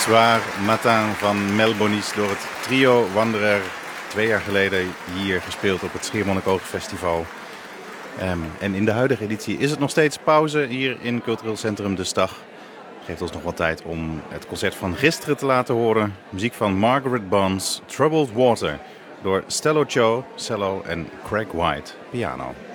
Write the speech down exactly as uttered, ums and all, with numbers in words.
Soir Matin van Melbonis door het trio Wanderer. Twee jaar geleden hier gespeeld op het Schiermonnikoog-festival. Um, en in de huidige editie is het nog steeds pauze hier in Cultureel Centrum De Stag. Geeft ons nog wat tijd om het concert van gisteren te laten horen. Muziek van Margaret Bonds, Troubled Water door Stello Cho, cello en Craig White, piano.